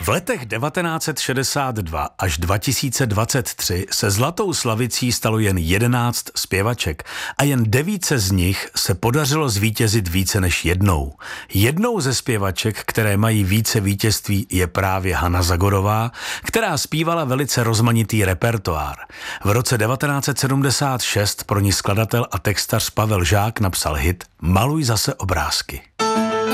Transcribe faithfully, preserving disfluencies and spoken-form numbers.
V letech devatenáct set šedesát dva až dva tisíce dvacet tři se zlatou slavicí stalo jen jedenáct zpěvaček a jen devíce z nich se podařilo zvítězit více než jednou. Jednou ze zpěvaček, které mají více vítězství, je právě Hana Zagorová, která zpívala velice rozmanitý repertoár. V roce devatenáct set sedmdesát šest pro ní skladatel a textař Pavel Žák napsal hit Maluj zase obrázky.